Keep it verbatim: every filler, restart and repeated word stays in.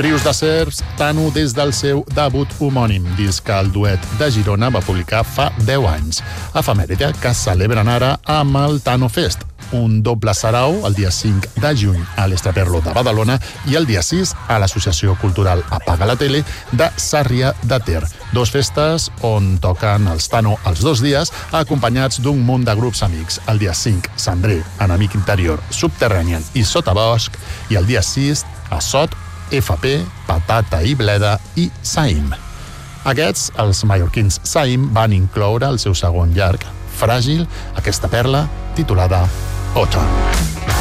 Rius de Serps, Tano des del seu debut homònim, disc que el duet de Girona va publicar fa deu anys. Efemèride que celebren ara amb el Tano Fest, un doble sarau el dia cinc de juny a l'Estraperlo de Badalona i el dia sis a l'Associació Cultural Apaga la Tele de Sarrià de Ter. Dos festes on toquen els Tano els dos dies, acompanyats d'un munt de grups amics. El dia cinc, Cendrer, Enemic Interior, Subterranean i Sotabosc, i el dia sis, a Sot, F P, Patata i Bleda i Saim. Aquests, els mallorquins Saim, van incloure el seu segon llarg, Fràgil, aquesta perla titulada Autumn.